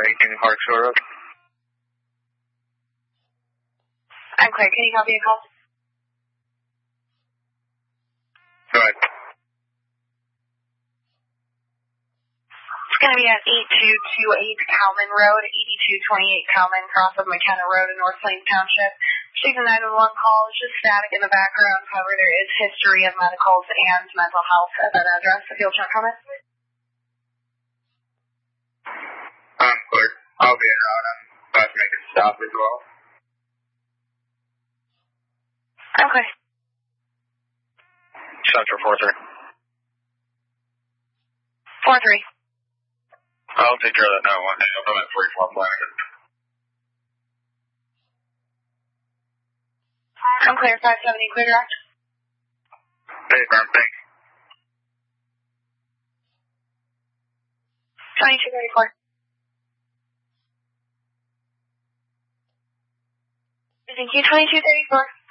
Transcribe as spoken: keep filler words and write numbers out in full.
eighteen Park Shore Road. I'm clear. Can you copy a call? Go ahead. It's going to be at eighty-two twenty-eight Cowman Road, eighty-two twenty-eight Cowman, cross of McKenna Road in North Plains Township. She's a nine one one call. It's just static in the background. However, there is history of medicals and mental health at that address. If you'll check on it. I'm clear. I'll be in route. I'm about to make a stop as well. I'm clear. Central four three. four three. I'll take care of that now. I'm at three four Flanagan. I'm clear. five seventy, clear direct. Hey, firm, thanks. twenty-two thirty-four. Thank you, twenty-two thirty-four.